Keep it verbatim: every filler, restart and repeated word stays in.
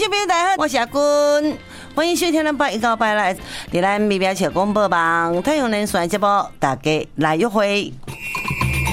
众朋友大家好，我是阿君，欢迎收听咱八一到八来，伫咱美妙笑广播网太阳能线节目，大家来约会。